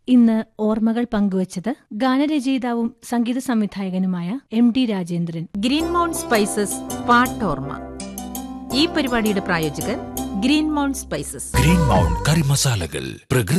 ഇന്ന് ഓർമ്മകൾ പങ്കുവച്ചത് ഗാനരചയിതാവും സംഗീത സംവിധായകനുമായ M D Rajendran. Green mount spices പാട്ടോർമ്മ. ഈ പരിപാടിയുടെ പ്രായോജകർ green mount spices. Green mount കറി മസാലകൾ